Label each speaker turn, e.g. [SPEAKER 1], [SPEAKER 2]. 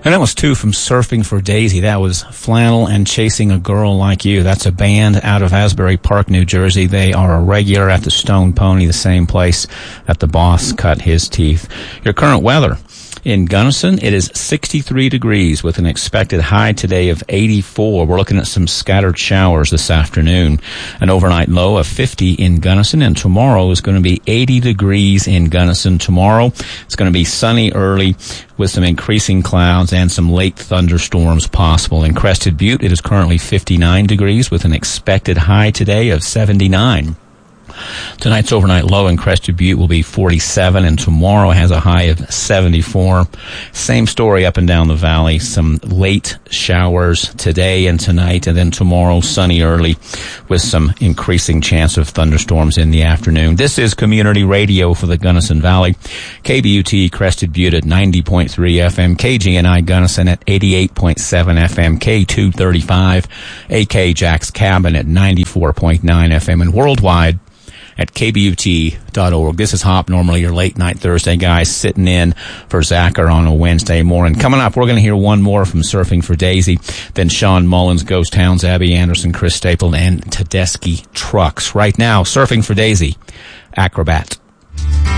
[SPEAKER 1] And that was two from Surfing for Daisy. That was Flannel and Chasing a Girl Like You. That's a band out of Asbury Park, New Jersey. They are a regular at the Stone Pony, the same place that the boss cut his teeth. Your current weather. In Gunnison, it is 63 degrees with an expected high today of 84. We're looking at some scattered showers this afternoon. An overnight low of 50 in Gunnison, and tomorrow is going to be 80 degrees in Gunnison. Tomorrow, it's going to be sunny early with some increasing clouds and some late thunderstorms possible. In Crested Butte, it is currently 59 degrees with an expected high today of 79. Tonight's overnight low in Crested Butte will be 47, and tomorrow has a high of 74. Same story up and down the valley. Some late showers today and tonight, and then tomorrow sunny early with some increasing chance of thunderstorms in the afternoon. This is Community Radio for the Gunnison Valley. KBUT Crested Butte at 90.3 FM, KGNI Gunnison at 88.7 FM, K235, AK Jack's Cabin at 94.9 FM, and worldwide at KBUT.org. This is Hop, normally your late night Thursday guy, sitting in for Zachar on a Wednesday morning. Coming up, we're going to hear one more from Surfing for Daisy, then Sean Mullins, Ghost Towns, Abby Anderson, Chris Stapleton, and Tedeschi Trucks. Right now, Surfing for Daisy, Acrobat.